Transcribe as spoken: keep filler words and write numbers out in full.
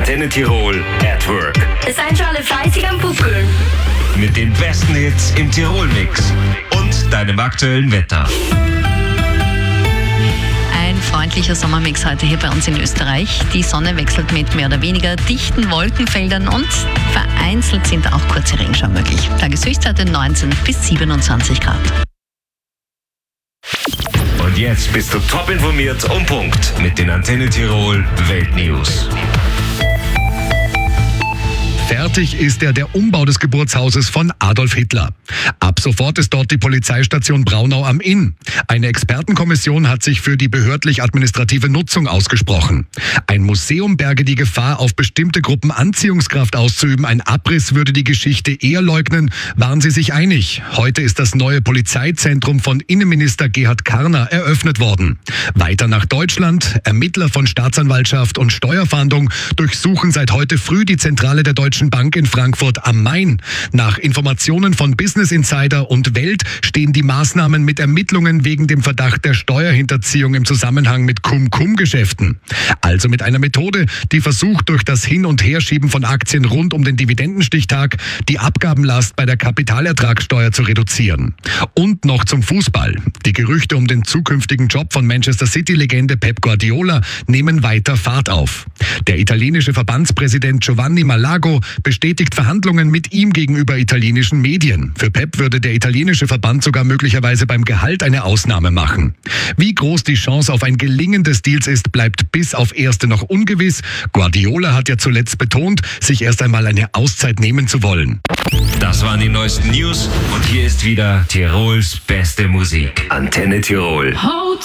Antenne Tirol at Work. Seid schon alle fleißig am Pupkeln. Mit den besten Hits im Tirol-Mix und deinem aktuellen Wetter. Ein freundlicher Sommermix heute hier bei uns in Österreich. Die Sonne wechselt mit mehr oder weniger dichten Wolkenfeldern und vereinzelt sind auch kurze Regenschauer möglich. Tageshöchstzeit neunzehn bis siebenundzwanzig Grad. Und jetzt bist du top informiert um Punkt mit den Antenne Tirol Weltnews. Fertig ist ja der Umbau des Geburtshauses von Adolf Hitler. Ab sofort ist dort die Polizeistation Braunau am Inn. Eine Expertenkommission hat sich für die behördlich-administrative Nutzung ausgesprochen. Ein Museum berge die Gefahr, auf bestimmte Gruppen Anziehungskraft auszuüben. Ein Abriss würde die Geschichte eher leugnen, waren sie sich einig. Heute ist das neue Polizeizentrum von Innenminister Gerhard Karner eröffnet worden. Weiter nach Deutschland. Ermittler von Staatsanwaltschaft und Steuerfahndung durchsuchen seit heute früh die Zentrale der Deutschen Bank in Frankfurt am Main. Nach Informationen von Business Insider und Welt stehen die Maßnahmen mit Ermittlungen wegen dem Verdacht der Steuerhinterziehung im Zusammenhang mit Cum-Cum-Geschäften. Also mit einer Methode, die versucht, durch das Hin- und Herschieben von Aktien rund um den Dividendenstichtag die Abgabenlast bei der Kapitalertragssteuer zu reduzieren. Und noch zum Fußball. Die Gerüchte um den zukünftigen Job von Manchester City-Legende Pep Guardiola nehmen weiter Fahrt auf. Der italienische Verbandspräsident Giovanni Malago bestätigt Verhandlungen mit ihm gegenüber italienischen Medien. Für Pep würde der italienische Verband sogar möglicherweise beim Gehalt eine Ausnahme machen. Wie groß die Chance auf ein Gelingen des Deals ist, bleibt bis auf Erste noch ungewiss. Guardiola hat ja zuletzt betont, sich erst einmal eine Auszeit nehmen zu wollen. Das waren die neuesten News und hier ist wieder Tirols beste Musik. Antenne Tirol.